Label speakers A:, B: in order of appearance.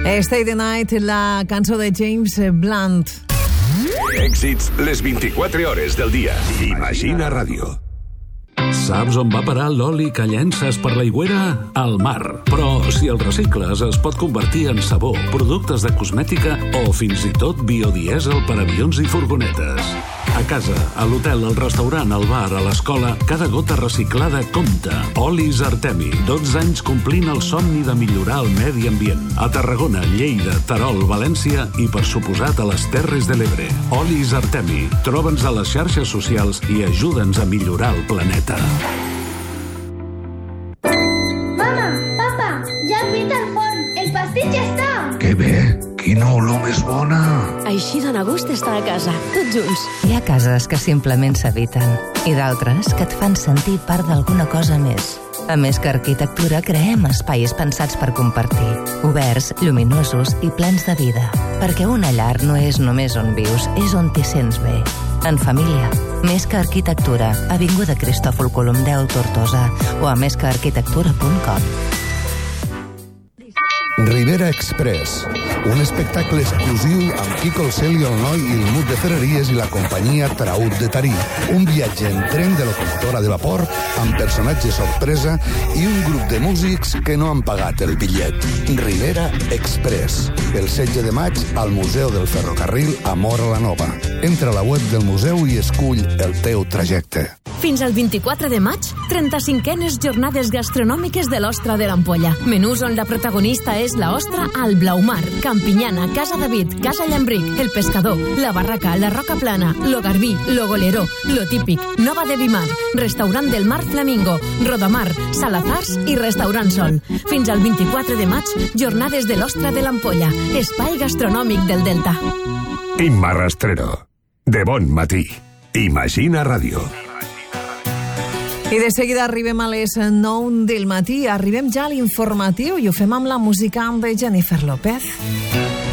A: Stay the Night, la cançó de James Blunt.
B: Èxits les 24 hores del dia. Imagina Ràdio.
C: Saps on va parar l'oli que llences per l'aigüera? Al mar. Però si el recicles es pot convertir en sabó, productes de cosmètica o fins i tot biodièsel per avions i furgonetes. A casa, a l'hotel, al restaurant, al bar, a l'escola, cada gota reciclada compta. Olis Artemi, 12 anys complint el somni de millorar el medi ambient. A Tarragona, Lleida, Terol, València i, per suposat, a les Terres de l'Ebre. Olis Artemi. Troba'ns a les xarxes socials i ajuda'ns a millorar el planeta.
D: Mama, papa, ja has vist el forn. El pastís ja està.
E: Que bé, quina olor més bona.
F: Així dona gust estar a casa, tots junts.
G: Hi ha cases que simplement s'habiten i d'altres que et fan sentir part d'alguna cosa més. A Més que Arquitectura creem espais pensats per compartir, oberts, lluminosos i plens de vida. Perquè una llar no és només on vius, és on t'hi sents bé. En família. Més que Arquitectura, avinguda Cristòfol Colom 10, Tortosa, o a mesquearquitectura.com.
E: Ribera Express, un espectacle exclusiu amb Quico el Celi el Noi i el Mut de Ferreries i la companyia Traut de Tarí. Un viatge en tren de locomotora de vapor amb personatge sorpresa i un grup de músics que no han pagat el bitllet. Ribera Express, el 16 de maig al Museu del Ferrocarril a Móra la Nova. Entra a la web del museu i escull el teu trajecte.
F: Fins al 24 de maig, 35enes jornades gastronòmiques de l'Ostra de l'Ampolla. Menús on la protagonista és la ostra al Blaumar, Campinyana, Casa David, Casa Llambric, El Pescador, La Barraca, La Roca Plana, Lo Garbí, Lo Goleró, Lo Típic, Nova de Vimar, Restaurant del Mar Flamingo, Rodamar, Salazars i Restaurant Sol. Fins al 24 de maig, jornades de l'Ostra de l'Ampolla, espai gastronòmic del Delta.
B: Imma Rastrero. De bon matí. Imagina Ràdio.
A: I de seguida arribem a les 9 del matí. Arribem ja a l'informatiu i ho fem amb la música de Jennifer López.